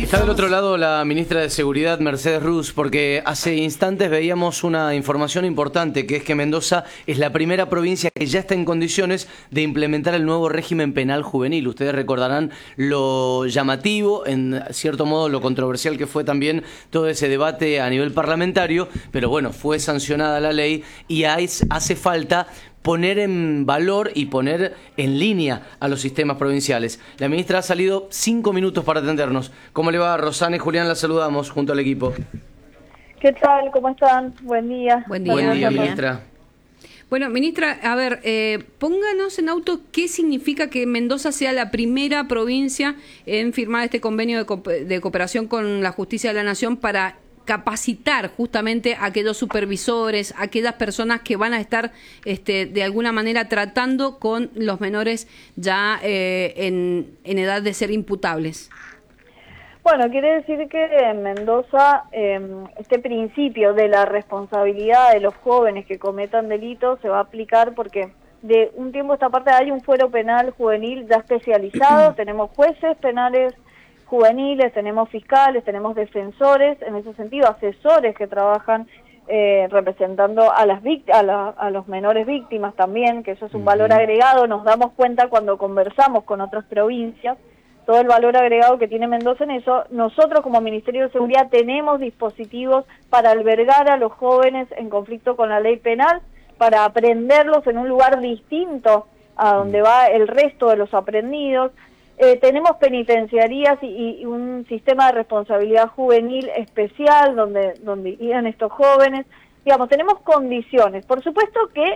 Está del otro lado la ministra de Seguridad, Mercedes Ruz, porque hace instantes veíamos una información importante, que es que Mendoza es la primera provincia que ya está en condiciones de implementar el nuevo régimen penal juvenil. Ustedes recordarán lo llamativo, en cierto modo lo controversial que fue también todo ese debate a nivel parlamentario, pero bueno, fue sancionada la ley y hace falta poner en valor y poner en línea a los sistemas provinciales. La ministra ha salido 5 minutos para atendernos. ¿Cómo le va, Rosana y Julián? La saludamos junto al equipo. ¿Qué tal? ¿Cómo están? Buen día. Buen día, ministra. Bueno, ministra, a ver, pónganos en auto qué significa que Mendoza sea la primera provincia en firmar este convenio de cooperación con la Justicia de la Nación para capacitar justamente a aquellos supervisores, a aquellas personas que van a estar de alguna manera tratando con los menores ya en edad de ser imputables. Bueno, quiere decir que en Mendoza este principio de la responsabilidad de los jóvenes que cometan delitos se va a aplicar porque de un tiempo a esta parte hay un fuero penal juvenil ya especializado, tenemos jueces penales juveniles, tenemos fiscales, tenemos defensores, en ese sentido asesores que trabajan representando a los menores víctimas también, que eso es un valor agregado, nos damos cuenta cuando conversamos con otras provincias, todo el valor agregado que tiene Mendoza en eso. Nosotros como Ministerio de Seguridad tenemos dispositivos para albergar a los jóvenes en conflicto con la ley penal, para aprenderlos en un lugar distinto a donde va el resto de los aprendidos. Tenemos penitenciarías y un sistema de responsabilidad juvenil especial donde irían estos jóvenes. Digamos, tenemos condiciones. Por supuesto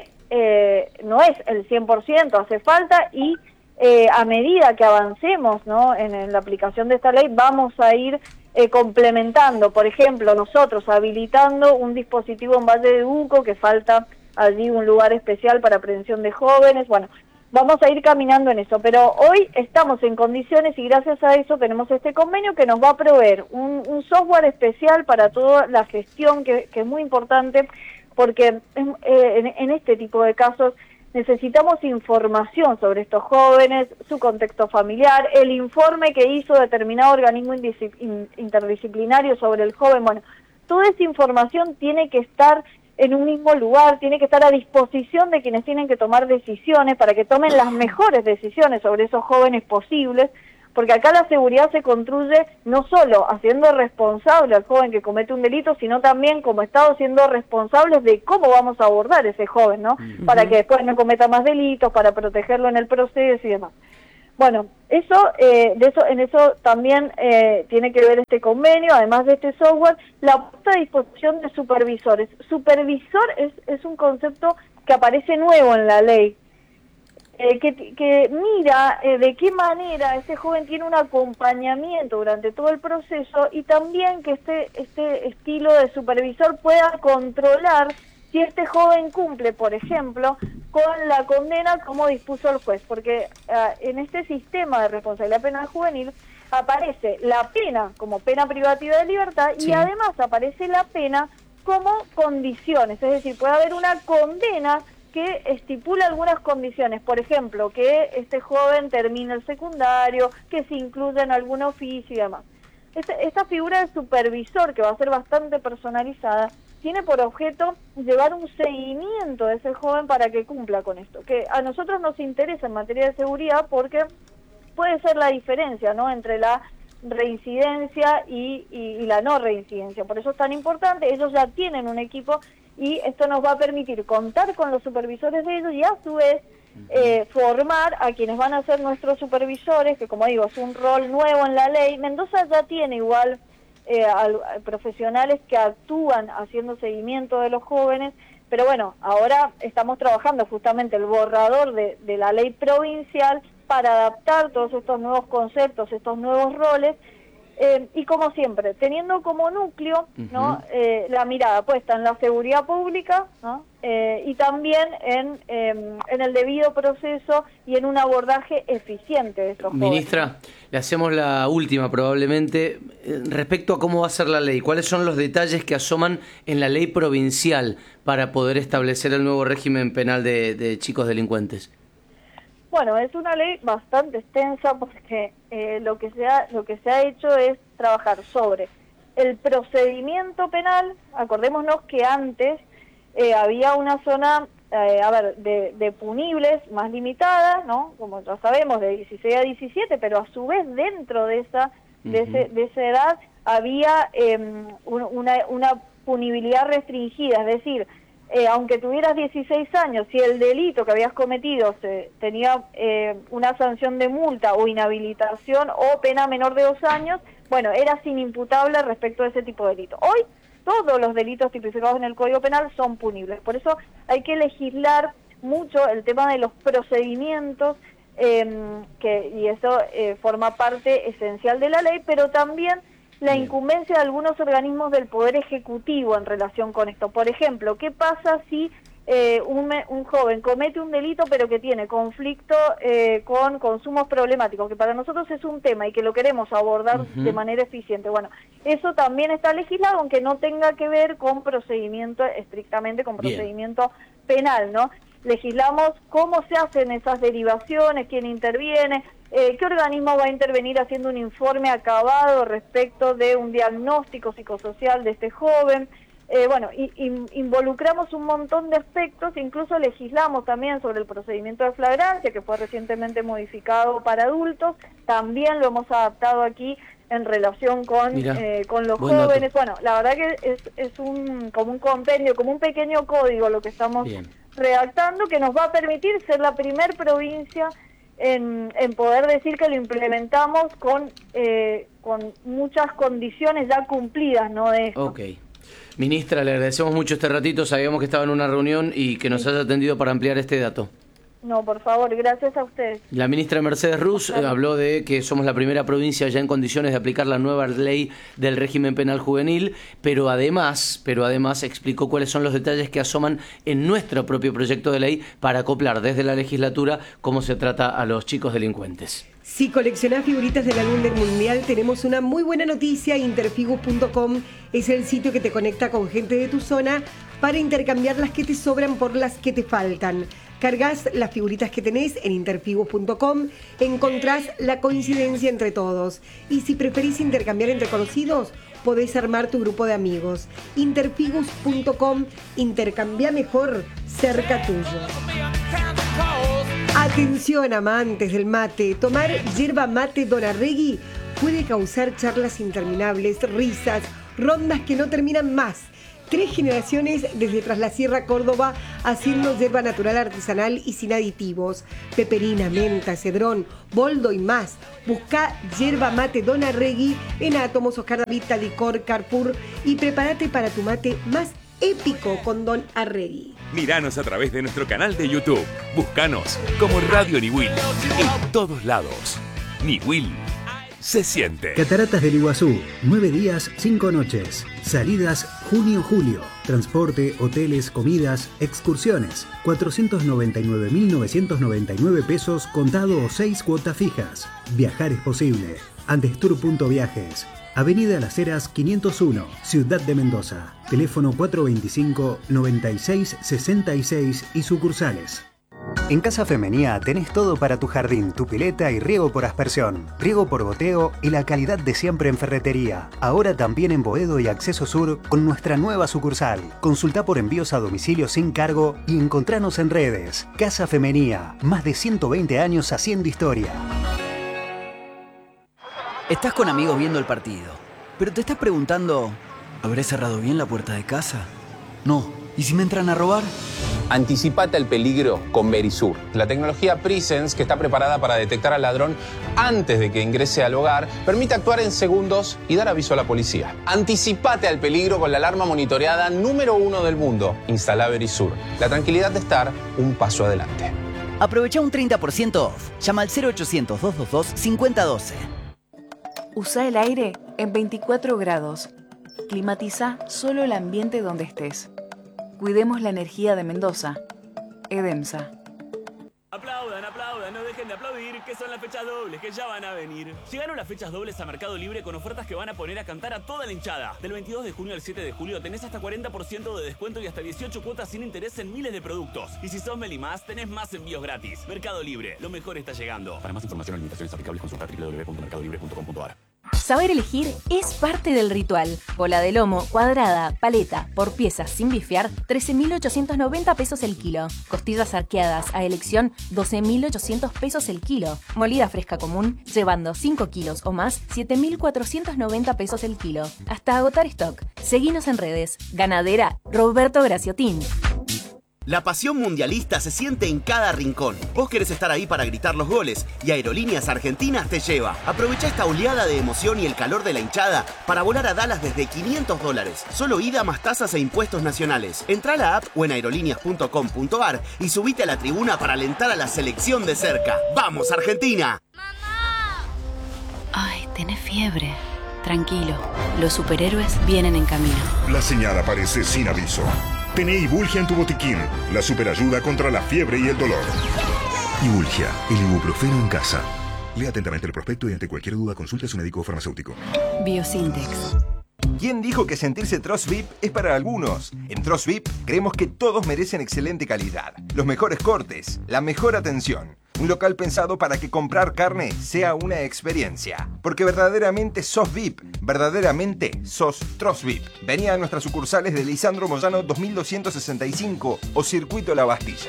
que no es el 100%, hace falta y a medida que avancemos, ¿no?, en la aplicación de esta ley vamos a ir complementando. Por ejemplo, nosotros habilitando un dispositivo en Valle de Uco, que falta allí un lugar especial para prevención de jóvenes. Bueno, vamos a ir caminando en eso, pero hoy estamos en condiciones y gracias a eso tenemos este convenio que nos va a proveer un software especial para toda la gestión que es muy importante porque en este tipo de casos necesitamos información sobre estos jóvenes, su contexto familiar, el informe que hizo determinado organismo interdisciplinario sobre el joven. Bueno, toda esa información tiene que estar en un mismo lugar, tiene que estar a disposición de quienes tienen que tomar decisiones para que tomen las mejores decisiones sobre esos jóvenes posibles, porque acá la seguridad se construye no solo haciendo responsable al joven que comete un delito, sino también como Estado siendo responsables de cómo vamos a abordar ese joven, ¿no? Para que después no cometa más delitos, para protegerlo en el proceso y demás. Bueno, en eso también tiene que ver este convenio, además de este software, la puesta a disposición de supervisores. Supervisor es un concepto que aparece nuevo en la ley, que mira de qué manera ese joven tiene un acompañamiento durante todo el proceso y también que este estilo de supervisor pueda controlar si este joven cumple, por ejemplo, con la condena como dispuso el juez, porque en este sistema de responsabilidad penal juvenil aparece la pena como pena privativa de libertad y además aparece la pena como condiciones, es decir, puede haber una condena que estipula algunas condiciones, por ejemplo, que este joven termine el secundario, que se incluya en algún oficio y demás. Esta figura de supervisor, que va a ser bastante personalizada, tiene por objeto llevar un seguimiento de ese joven para que cumpla con esto, que a nosotros nos interesa en materia de seguridad porque puede ser la diferencia, ¿no?, entre la reincidencia y la no reincidencia. Por eso es tan importante, ellos ya tienen un equipo y esto nos va a permitir contar con los supervisores de ellos y a su vez formar a quienes van a ser nuestros supervisores, que como digo es un rol nuevo en la ley. Mendoza ya tiene igual profesionales que actúan haciendo seguimiento de los jóvenes, pero bueno, ahora estamos trabajando justamente el borrador de la ley provincial para adaptar todos estos nuevos conceptos, estos nuevos roles, y como siempre, teniendo como núcleo, ¿no?, la mirada puesta en la seguridad pública, ¿no?, y también en el debido proceso y en un abordaje eficiente de estos jóvenes. Ministra, le hacemos la última probablemente respecto a cómo va a ser la ley. ¿Cuáles son los detalles que asoman en la ley provincial para poder establecer el nuevo régimen penal de chicos delincuentes? Bueno, es una ley bastante extensa porque lo que se ha hecho es trabajar sobre el procedimiento penal. Acordémonos que antes había una zona, de punibles más limitada, ¿no? Como ya sabemos, de 16 a 17, pero a su vez dentro de esa edad había una punibilidad restringida, es decir, aunque tuvieras 16 años, si el delito que habías cometido tenía una sanción de multa o inhabilitación o pena menor de 2 años, bueno, eras inimputable respecto a ese tipo de delito. Hoy todos los delitos tipificados en el Código Penal son punibles, por eso hay que legislar mucho el tema de los procedimientos, y eso forma parte esencial de la ley, pero también la incumbencia de algunos organismos del Poder Ejecutivo en relación con esto. Por ejemplo, ¿qué pasa si un joven comete un delito pero que tiene conflicto con consumos problemáticos, que para nosotros es un tema y que lo queremos abordar de manera eficiente? Bueno, eso también está legislado, aunque no tenga que ver con procedimiento, estrictamente con procedimiento penal, ¿no? Legislamos cómo se hacen esas derivaciones, quién interviene, qué organismo va a intervenir haciendo un informe acabado respecto de un diagnóstico psicosocial de este joven. Involucramos un montón de aspectos, incluso legislamos también sobre el procedimiento de flagrancia, que fue recientemente modificado para adultos, también lo hemos adaptado aquí en relación con los jóvenes. Bueno, la verdad que es como un compendio, como un pequeño código lo que estamos redactando, que nos va a permitir ser la primer provincia en poder decir que lo implementamos con muchas condiciones ya cumplidas, ¿no? De esto. Okay. Ministra, le agradecemos mucho este ratito, sabíamos que estaba en una reunión y que nos haya atendido para ampliar este dato. No, por favor, gracias a ustedes. La ministra Mercedes Ruz habló de que somos la primera provincia ya en condiciones de aplicar la nueva ley del régimen penal juvenil, pero además explicó cuáles son los detalles que asoman en nuestro propio proyecto de ley para acoplar desde la legislatura cómo se trata a los chicos delincuentes. Si coleccionás figuritas del álbum del Mundial, tenemos una muy buena noticia. Interfigus.com es el sitio que te conecta con gente de tu zona para intercambiar las que te sobran por las que te faltan. Cargas las figuritas que tenés en interfigus.com, encontrás la coincidencia entre todos. Y si preferís intercambiar entre conocidos, podés armar tu grupo de amigos. Interfigus.com, intercambia mejor cerca tuyo. Atención, amantes del mate, tomar yerba mate Donarregui puede causar charlas interminables, risas, rondas que no terminan más. 3 generaciones desde Tras la Sierra, Córdoba, haciendo yerba natural, artesanal y sin aditivos. Peperina, menta, cedrón, boldo y más. Busca yerba mate Donarregui en Átomos, Oscar David, Licor, Carrefour y prepárate para tu mate más épico con Don Arregui. Míranos a través de nuestro canal de YouTube. Búscanos como Radio Niwil en todos lados. Niwil se siente. Cataratas del Iguazú, 9 días, 5 noches. Salidas junio-julio. Transporte, hoteles, comidas, excursiones. 499.999 pesos contado o 6 cuotas fijas. Viajar es posible. Andestur.viajes. Avenida Las Heras 501, Ciudad de Mendoza. Teléfono 425-9666 y sucursales. En Casa Femenía tenés todo para tu jardín, tu pileta y riego por aspersión, riego por goteo y la calidad de siempre en ferretería. Ahora también en Boedo y Acceso Sur con nuestra nueva sucursal. Consulta por envíos a domicilio sin cargo y encontranos en redes. Casa Femenía, más de 120 años haciendo historia. Estás con amigos viendo el partido, pero te estás preguntando, ¿habré cerrado bien la puerta de casa? No. ¿Y si me entran a robar? Anticipate al peligro con Verisur, la tecnología Presence que está preparada para detectar al ladrón antes de que ingrese al hogar, permite actuar en segundos y dar aviso a la policía. Anticipate al peligro con la alarma monitoreada número 1 del mundo. Instala Verisur, la tranquilidad de estar un paso adelante. Aprovecha un 30% off. Llama al 0800-222-5012. Usa el aire en 24 grados. Climatiza solo el ambiente donde estés. Cuidemos la energía de Mendoza. EDEMSA. Aplaudan, aplaudan, no dejen de aplaudir. que son las fechas dobles, que ya van a venir. Llegaron las fechas dobles a Mercado Libre con ofertas que van a poner a cantar a toda la hinchada. Del 22 de junio al 7 de julio tenés hasta 40% de descuento y hasta 18 cuotas sin interés en miles de productos. Y si sos Melimás, tenés más envíos gratis. Mercado Libre, lo mejor está llegando. Para más información o limitaciones aplicables, consulta www.mercadolibre.com.ar. Saber elegir es parte del ritual. Bola de lomo, cuadrada, paleta, por piezas sin bifear, 13.890 pesos el kilo. Costillas arqueadas a elección, 12.800 pesos el kilo. Molida fresca común, llevando 5 kilos o más, 7.490 pesos el kilo. Hasta agotar stock. Seguinos en redes. Ganadera Roberto Graciotín. La pasión mundialista se siente en cada rincón. Vos querés estar ahí para gritar los goles y Aerolíneas Argentinas te lleva. Aprovecha esta oleada de emoción y el calor de la hinchada para volar a Dallas desde $500. Solo ida más tasas e impuestos nacionales. Entrá a la app o en aerolíneas.com.ar y subite a la tribuna para alentar a la selección de cerca. ¡Vamos, Argentina! ¡Mamá! Ay, tenés fiebre. Tranquilo, los superhéroes vienen en camino. La señal aparece sin aviso. Tené Ibulgia en tu botiquín, la superayuda contra la fiebre y el dolor. Ibulgia, el ibuprofeno en casa. Lea atentamente el prospecto y ante cualquier duda consulte a su médico o farmacéutico. Biosintex. ¿Quién dijo que sentirse Trost VIP es para algunos? En Trost VIP creemos que todos merecen excelente calidad, los mejores cortes, la mejor atención. Un local pensado para que comprar carne sea una experiencia. Porque verdaderamente sos VIP, verdaderamente sos Trost VIP. Vení a nuestras sucursales de Lisandro Moyano 2265 o Circuito La Bastilla.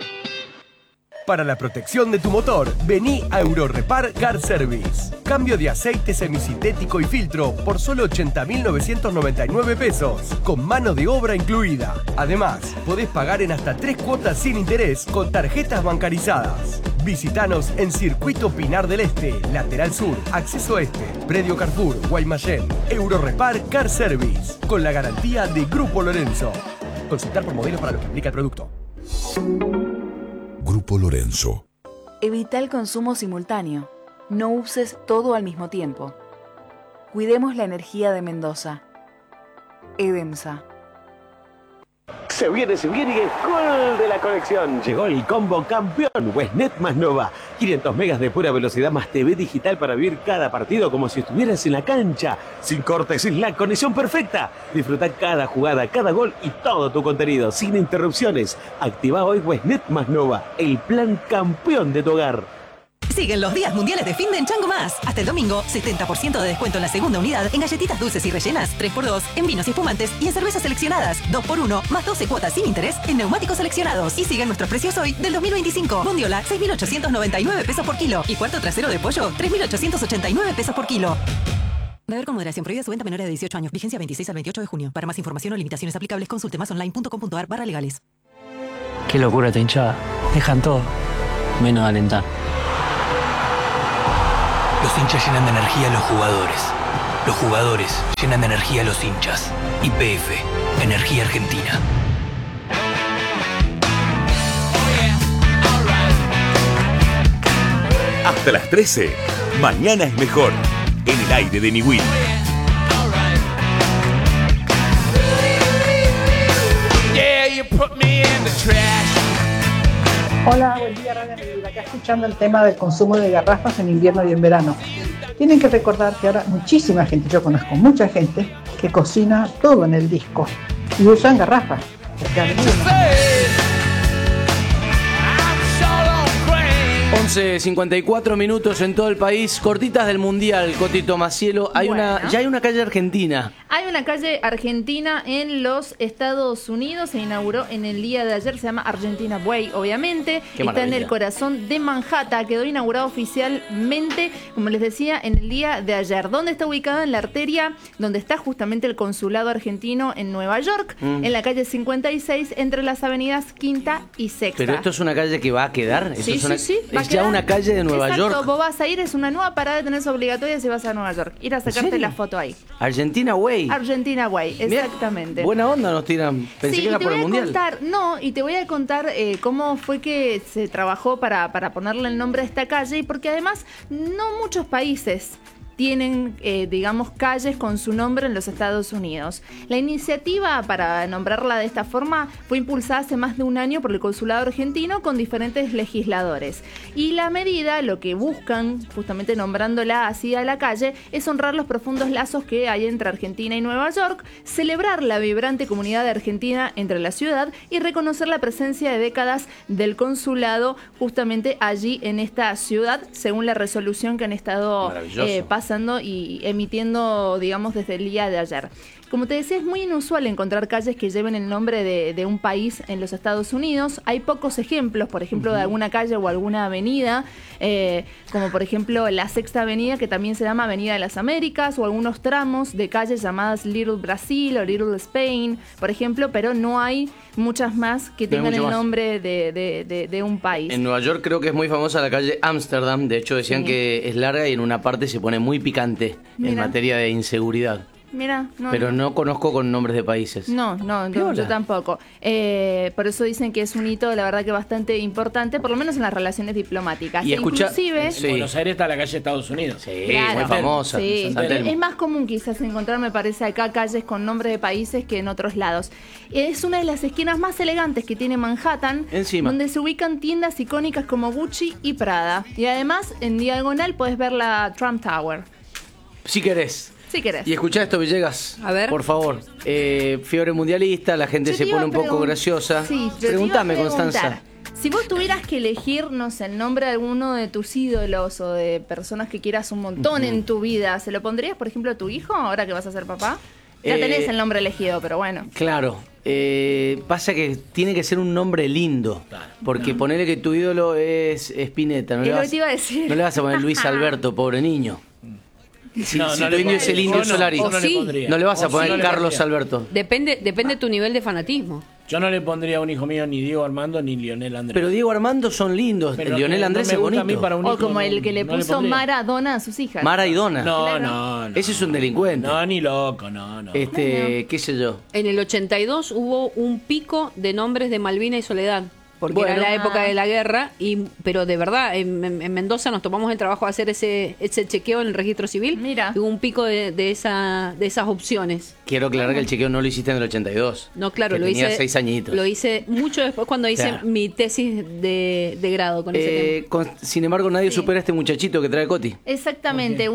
Para la protección de tu motor, vení a Eurorepar Car Service. Cambio de aceite semisintético y filtro por solo 80.999 pesos, con mano de obra incluida. Además, podés pagar en hasta 3 cuotas sin interés con tarjetas bancarizadas. Visítanos en Circuito Pinar del Este, Lateral Sur, Acceso Este, Predio Carrefour, Guaymallén. Eurorepar Car Service, con la garantía de Grupo Lorenzo. Consultar por modelos para lo que implica el producto. Grupo Lorenzo. Evita el consumo simultáneo. No uses todo al mismo tiempo. Cuidemos la energía de Mendoza. Edemsa. Se viene y es gol de la conexión. Llegó el combo campeón Westnet más Nova. 500 megas de pura velocidad más TV digital para vivir cada partido como si estuvieras en la cancha. Sin cortes, sin la conexión perfecta. Disfruta cada jugada, cada gol y todo tu contenido sin interrupciones. Activa hoy Westnet más Nova, el plan campeón de tu hogar. Siguen los días mundiales de fin de en Chango Más. Hasta el domingo, 70% de descuento en la segunda unidad en galletitas dulces y rellenas, 3x2 en vinos y espumantes y en cervezas seleccionadas, 2x1 más 12 cuotas sin interés en neumáticos seleccionados. Y siguen nuestros precios hoy del 2025. Bondiola, 6.899 pesos por kilo. Y cuarto trasero de pollo, 3.889 pesos por kilo. Beber con moderación. Prohibida su venta a menores de 18 años. Vigencia 26 al 28 de junio. Para más información o limitaciones aplicables, consulte masonline.com.ar/legales. Qué locura esta hinchada. Dejan todo, menos alentar. Los hinchas llenan de energía a los jugadores. Los jugadores llenan de energía a los hinchas. YPF, Energía Argentina. Hasta las 13, mañana es mejor, en el aire de Niwil. Hola, buen día, Radio Niwil. Acá escuchando el tema del consumo de garrafas en invierno y en verano. Tienen que recordar que ahora muchísima gente, yo conozco mucha gente, que cocina todo en el disco y usan garrafas. 11:54 minutos en todo el país. Cortitas del Mundial, Cotito Macielo. Ya hay una calle argentina. Hay una calle argentina en los Estados Unidos. Se inauguró en el día de ayer. Se llama Argentina Way, obviamente. Está en el corazón de Manhattan. Quedó inaugurado oficialmente, como les decía, en el día de ayer. ¿Dónde está ubicada? En la arteria donde está justamente el consulado argentino en Nueva York, en la calle 56, entre las avenidas Quinta y Sexta. Pero esto es una calle que va a quedar. Sí, sí. Es ya una calle de Nueva York. Vos vas a ir, es una nueva parada de tenés obligatoria si vas a Nueva York. Ir a sacarte la foto ahí. Argentina Way. Argentina Way, exactamente. Mirá, buena onda nos tiran. Pensé que era por el Mundial. Y te voy a contar cómo fue que se trabajó para ponerle el nombre a esta calle, porque además no muchos países tienen, digamos, calles con su nombre en los Estados Unidos. La iniciativa, para nombrarla de esta forma, fue impulsada hace más de un año por el consulado argentino con diferentes legisladores. Y la medida, lo que buscan, justamente nombrándola así a la calle, es honrar los profundos lazos que hay entre Argentina y Nueva York, celebrar la vibrante comunidad de Argentina entre la ciudad y reconocer la presencia de décadas del consulado justamente allí en esta ciudad, según la resolución que han estado pasando y emitiendo, digamos, desde el día de ayer. Como te decía, es muy inusual encontrar calles que lleven el nombre de un país en los Estados Unidos. Hay pocos ejemplos, por ejemplo, de alguna calle o alguna avenida, como por ejemplo la Sexta Avenida, que también se llama Avenida de las Américas, o algunos tramos de calles llamadas Little Brasil o Little Spain, por ejemplo, pero no hay muchas más que tengan el nombre de un país. En Nueva York creo que es muy famosa la calle Amsterdam, de hecho decían que es larga y en una parte se pone muy picante en materia de inseguridad. Mira, pero no conozco con nombres de países. No, yo tampoco. Por eso dicen que es un hito, la verdad que bastante importante, por lo menos en las relaciones diplomáticas. Y inclusive en Buenos Aires está la calle Estados Unidos. Sí, claro, muy famosa. Sí. Es más común quizás encontrar, me parece, acá calles con nombres de países que en otros lados. Es una de las esquinas más elegantes que tiene Manhattan, donde se ubican tiendas icónicas como Gucci y Prada. Y además, en diagonal puedes ver la Trump Tower. Si querés. Si querés. Y escuchá esto, Villegas. A ver. Por favor. Fiebre mundialista, la gente se pone un poco graciosa. Sí, Pregúntame, Constanza. Si vos tuvieras que elegir, no sé, el nombre de alguno de tus ídolos o de personas que quieras un montón en tu vida, ¿se lo pondrías, por ejemplo, a tu hijo ahora que vas a ser papá? Ya tenés el nombre elegido, pero bueno. Claro. Pasa que tiene que ser un nombre lindo. Porque ponele que tu ídolo es Spinetta. No le vas a poner Luis Alberto, pobre niño. Si tu indio es el Indio Solari, no le vas a poner Carlos Alberto. Depende de tu nivel de fanatismo. Yo no le pondría a un hijo mío ni Diego Armando ni Lionel Andrés. Pero Diego Armando son lindos. Pero Lionel Andrés es bonito. O como el que le puso Maradona a sus hijas. Maradona. No. Ese es un delincuente. No, ni loco, no. Qué sé yo. En el 82 hubo un pico de nombres de Malvina y Soledad. Porque era la época de la guerra, pero de verdad, en Mendoza nos tomamos el trabajo de hacer ese chequeo en el registro civil. Mira. Hubo un pico de esas opciones. Quiero aclarar que el chequeo no lo hiciste en el 82. No, claro, lo tenía hice. 6 añitos. Lo hice mucho después cuando hice mi tesis de grado con ese tema. Sin embargo, nadie supera a este muchachito que trae Coti. Exactamente.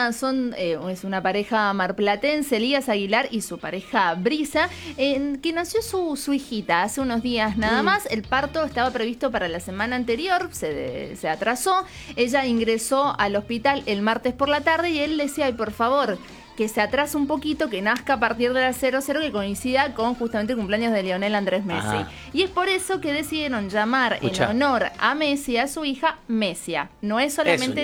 Es una pareja marplatense, Elías Aguilar y su pareja Brisa, que nació su hijita hace unos días nada más. El parto estaba previsto para la semana anterior, se atrasó. Ella ingresó al hospital el martes por la tarde y él decía, ay, por favor, que se atrase un poquito, que nazca a partir de las 00, que coincida con justamente el cumpleaños de Lionel Andrés Messi. Ajá. Y es por eso que decidieron llamar en honor a Messi a su hija Messia. No es solamente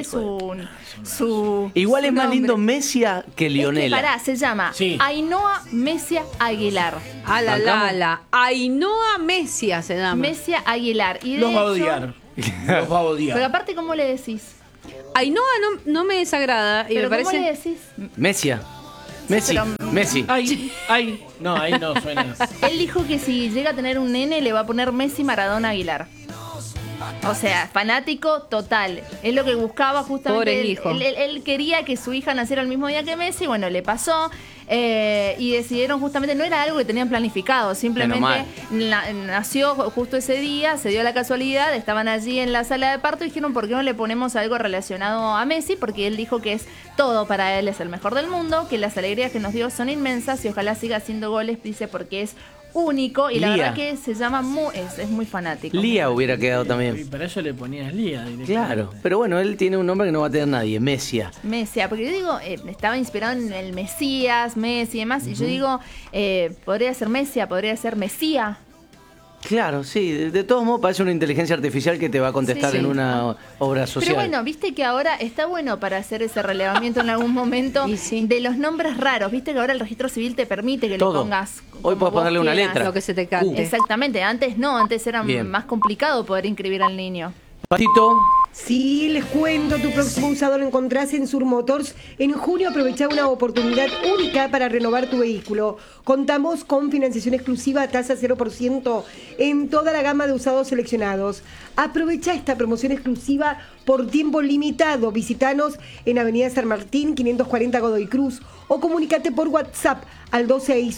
su Igual su es más nombre. lindo Messia que Lionel. Se llama Ainhoa Messia Aguilar. La Ainhoa Messia se llama. Messia Aguilar. Y Los va a odiar. Los va a odiar. Pero aparte, ¿cómo le decís? Ainhoa no me desagrada. Y ¿Pero me parece... cómo le decís? Messia. Messi. Ay, no, ahí no suena. Él dijo que si llega a tener un nene le va a poner Messi Maradona Aguilar. O sea, fanático total. Es lo que buscaba justamente. Pobre hijo. Él quería que su hija naciera el mismo día que Messi. Bueno, le pasó. Y decidieron justamente, no era algo que tenían planificado, simplemente nació justo ese día, se dio la casualidad, estaban allí en la sala de parto y dijeron, ¿por qué no le ponemos algo relacionado a Messi? Porque él dijo que es todo para él, es el mejor del mundo, que las alegrías que nos dio son inmensas y ojalá siga haciendo goles, dice, porque es único y la verdad que se llama es muy fanático. Lía hubiera quedado también. Y para eso le ponías Lía directamente. Claro, pero bueno, él tiene un nombre que no va a tener nadie, Messia. Messia, porque yo digo, estaba inspirado en el Mesías, Messi y demás, y yo digo, podría ser Messia, podría ser Mesía. Claro, sí, de todos modos parece una inteligencia artificial que te va a contestar en una obra social. Pero bueno, viste que ahora está bueno para hacer ese relevamiento en algún momento de los nombres raros. Viste que ahora el registro civil te permite que le pongas. Hoy puedes ponerle una letra. Lo que se te cante. Exactamente, antes no, antes era más complicado poder inscribir al niño. Patito, Sí, les cuento, tu próximo usado lo encontrás en Sur Motors. En junio aprovechá una oportunidad única para renovar tu vehículo. Contamos con financiación exclusiva a tasa 0% en toda la gama de usados seleccionados. Aprovecha esta promoción exclusiva por tiempo limitado. Visítanos en Avenida San Martín, 540 Godoy Cruz, o comunícate por WhatsApp al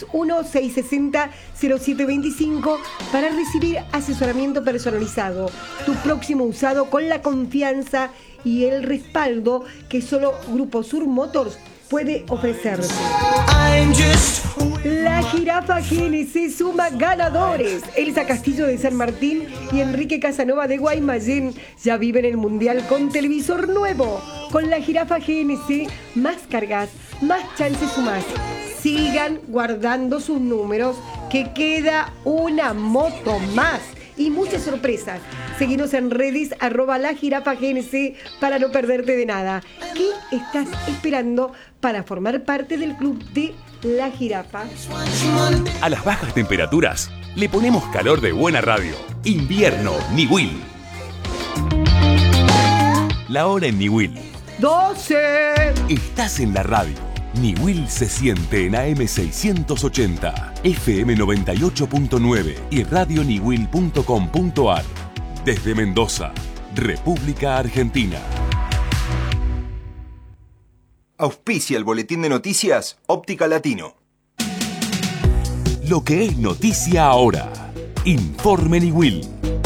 261-660-0725 para recibir asesoramiento personalizado. Tu próximo usado con la confianza y el respaldo que solo Grupo Sur Motors puede ofrecerte. La Jirafa GNC suma ganadores. Elsa Castillo de San Martín y Enrique Casanova de Guaymallén ya viven el Mundial con televisor nuevo. Con la Jirafa GNC, más cargas, más chances sumás. Sigan guardando sus números, que queda una moto más y muchas sorpresas. Seguinos en redes @lajirafagNC para no perderte de nada. ¿Qué estás esperando para formar parte del club de La Jirafa? A las bajas temperaturas le ponemos calor de buena radio. Invierno Niwil. La hora en Niwil. 12. Estás en la radio. Niwil se siente en AM 680, FM 98.9 y radioniwil.com.ar. Desde Mendoza, República Argentina. Auspicia el boletín de noticias Óptica Latino. Lo que es noticia ahora. Informe Niwil.